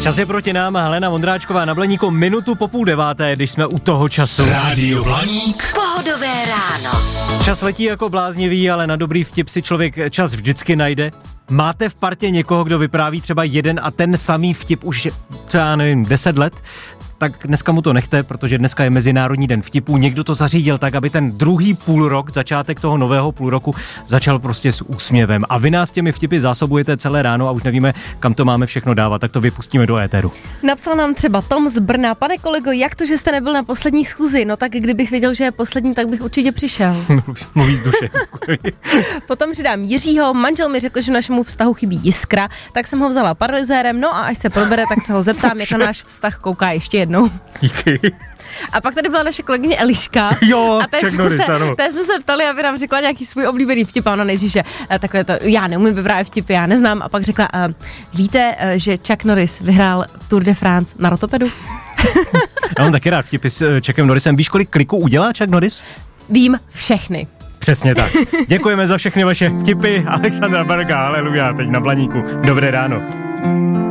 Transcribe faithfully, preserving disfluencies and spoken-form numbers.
Čas je proti nám a Helena Vondráčková na Blaníku minutu po půl deváté, když jsme u toho času. Rádio Blaník. Pohodové ráno. Čas letí jako bláznivý, ale na dobrý vtip si člověk čas vždycky najde. Máte v partě někoho, kdo vypráví třeba jeden a ten samý vtip už třeba, nevím, deset let? Tak dneska mu to nechte, protože dneska je Mezinárodní den vtipů. Někdo to zařídil tak, aby ten druhý půl rok, začátek toho nového půl roku, začal prostě s úsměvem. A vy nás těmi vtipy zásobujete celé ráno a už nevíme, kam to máme všechno dávat, tak to vypustíme do éteru. Napsal nám třeba Tom z Brna. Pane kolego, jak to, že jste nebyl na poslední schůzi? No tak kdybych věděl, že je poslední, tak bych určitě přišel. Mluví z duše. Potom přidám Jiřího. Manžel mi řekl, že našemu vztahu chybí jiskra, tak jsem ho vzala paralyzérem, no a až se probere, tak se ho zeptám, jak na náš vztah kouká ještě jednou. Díky. A pak tady byla naše kolegyně Eliška. Jo, a té jsme, Norris, se, ano. té jsme se ptali, aby nám řekla nějaký svůj oblíbený vtip. A ona nejdřív, že takové to, já neumím vyprávět vtipy, já neznám. A pak řekla, uh, víte, uh, že Chuck Norris vyhrál Tour de France na rotopedu? Já mám taky rád vtipy s Chuckem Norrisem. Víš, kolik kliků udělá Chuck Norris? Vím všechny. Přesně tak. Děkujeme za všechny vaše vtipy. Alexandra Barga, aleluja, teď na Blaníku. Dobré ráno.